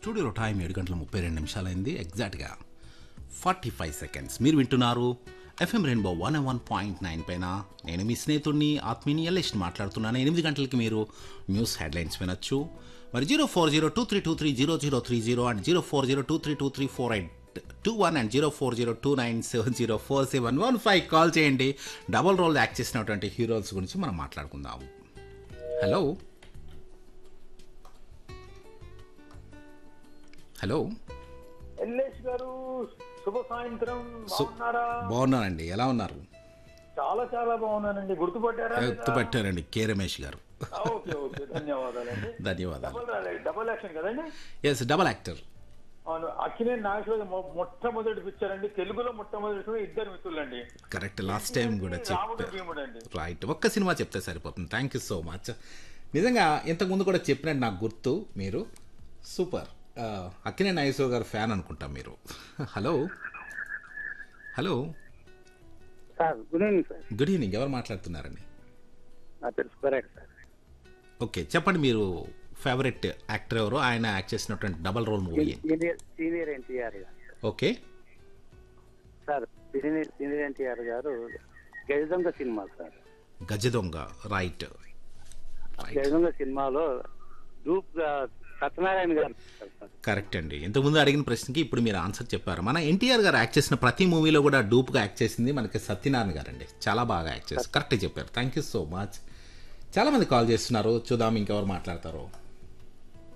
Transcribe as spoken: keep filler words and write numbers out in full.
స్టూడియోలో టైం ఏడు గంటల ముప్పై రెండు నిమిషాలైంది ఎగ్జాక్ట్గా ఫార్టీ ఫైవ్ సెకండ్స్. మీరు వింటున్నారు FM rainbow one one point nine పైన. నేను మీ స్నేహితుడిని ఆత్మీని ఎల్ఎస్ని మాట్లాడుతున్నాను. ఎనిమిది గంటలకి మీరు న్యూస్ హెడ్లైన్స్ వినొచ్చు. మరి zero four zero two three two three zero zero three zero and zero four zero two three two three four eight two one and zero four zero two nine seven zero four seven one five call చేయండి. Double role act చేసినటువంటి heroes గురించి మనం మాట్లాడుకుందాం. Hello hello Yellesh గారు, శుభ సాయంత్రం. బాగున్నారా? బాగున్నానండి. ఎలా ఉన్నారు? చాలా చాలా బాగున్నానండి. గుర్తుపట్టారా? గుర్తుపట్టారండి. కే రమేష్ గారు. ఓకే ఓకే, ధన్యవాదాలండి. ధన్యవాదాలు. డబల్ డబల్ యాక్షన్ కదండి? Yes, double actor. అవును, అక్కినే నాగేశ్వర మొట్టమొదటి పిక్చర్ అండి, తెలుగులో మొట్టమొదటి ఇద్దరు మిత్రులండి. కరెక్ట్, లాస్ట్ టైం కూడా రాముడు భీముడు అండి. రైట్, ఒక్క సినిమా చెప్తే సరిపోతుంది. Thank you so much. నిజంగా ఇంతకుముందు కూడా చెప్పినట్టు నాకు గుర్తు. మీరు సూపర్. అక్కినే నాగేశ్వర గారు ఫ్యాన్ అనుకుంటాం మీరు. Hello hello sir, good evening sir. Good evening. ఎవరు మాట్లాడుతున్నారండి? నా పేరు సుబ్బరాయుడు సార్. ఓకే, చెప్పండి. మీరు ఫేవరెట్ యాక్టర్ ఎవరు? ఆయన యాక్ట్ చేసినటువంటి double role movie. Senior senior NTR గారు. Okay sir, senior senior NTR గారు గజదొంగ సినిమా సార్. గజదొంగ. రైట్ రైట్ గజదొంగ సినిమాలో డూప్ గా సత్యనారాయణ గారు సార్. కరెక్ట్ అండి. ఇంతకుముందు అడిగిన ప్రశ్నకి ఇప్పుడు మీరు ఆన్సర్ చెప్పారు. మన ఎన్టీఆర్ గారు యాక్ట్ చేసిన ప్రతి మూవీలో కూడా డూప్గా యాక్ట్ చేసింది మనకి సత్యనారాయణ గారు అండి. చాలా బాగా యాక్ట్ చేస్తారు. కరెక్ట్ చెప్పారు. Thank you so much. చాలామంది కాల్ చేస్తున్నారు. చూద్దాం ఇంకెవరు మాట్లాడతారో.